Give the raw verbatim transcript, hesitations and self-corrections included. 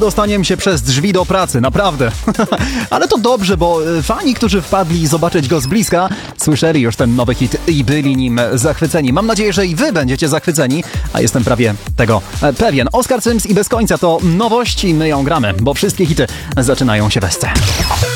przedostaniem się przez drzwi do pracy, naprawdę. Ale to dobrze, bo fani, którzy wpadli zobaczyć go z bliska, słyszeli już ten nowy hit i byli nim zachwyceni. Mam nadzieję, że i wy będziecie zachwyceni, a jestem prawie tego pewien. Oskar Sims i Bez końca to nowość i my ją gramy, bo wszystkie hity zaczynają się bez C.